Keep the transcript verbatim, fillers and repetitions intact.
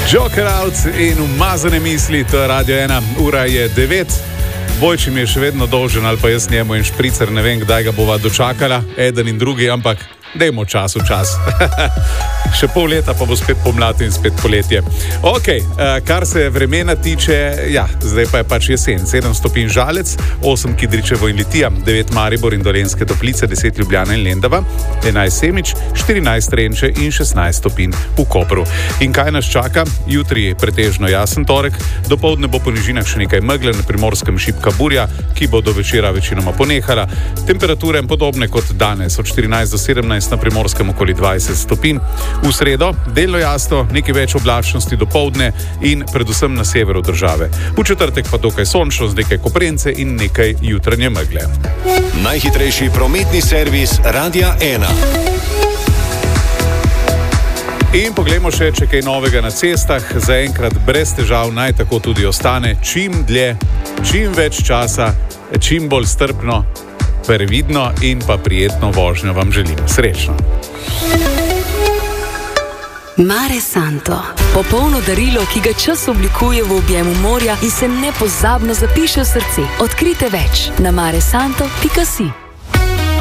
Joker out in umazane misli, to je Radio ena, ura je devet. Bojči mi je še vedno dolžen, ali pa jaz njemu in špricer, ne vem, kdaj ga bova dočakala, eden in drugi, ampak dajmo čas v čas. Še pol leta pa bo spet pomlad in spet poletje. Ok, kar se vremena tiče, ja, zdaj pa je pač jesen. sedem stopinj Žalec, osem Kidričevo in Litija, devet Maribor in Dolenjske Toplice, deset Ljubljana in Lendava, enajst Semič, štirinajst Renče in šestnajst stopinj v Kopru. In kaj nas čaka? Jutri pretežno jasen torek, dopoldne bo po nižinah še nekaj megle, na Primorskem šibka burja, ki bo do večera večinoma ponehala. Temperature podobne kot danes, od štirinajst do sedemnajst, na Primorskem okoli dvajset stopinj. V sredo delno jasno, nekaj več oblačnosti dopoldne in predvsem na severu države. V četrtek pa dokaj sončno z nekaj koprence in nekaj jutranje megle. Najhitrejši prometni servis Radia ena. In poglejmo še, če kaj novega na cestah. Zaenkrat brez težav naj tako tudi ostane. Čim dlje, čim več časa, čim bolj strpno, previdno in pa prijetno vožnjo vam želim. Srečno! Mare Santo. Popolno darilo, ki ga čas oblikuje v objemu morja in se nepozabno zapiše v srce. Odkrite več na mare santo pika si.